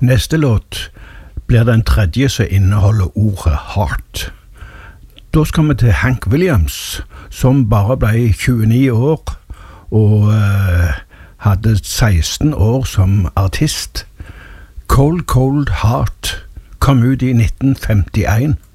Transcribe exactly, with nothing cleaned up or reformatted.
Neste låt blir den tredje som inneholder ordet heart. Da skal vi til Hank Williams, som bare ble tjueni år og uh, hadde seksten år som artist. Cold Cold Heart kom ut i nitten femtien.